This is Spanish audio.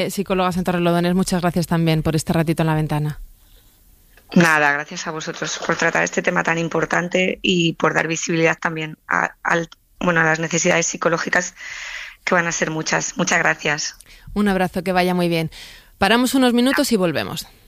Psicóloga Santa Torrelodones, muchas gracias también por este ratito en la ventana. Nada, gracias a vosotros por tratar este tema tan importante y por dar visibilidad también a las necesidades psicológicas, que van a ser muchas. Muchas gracias. Un abrazo, que vaya muy bien. Paramos unos minutos y volvemos.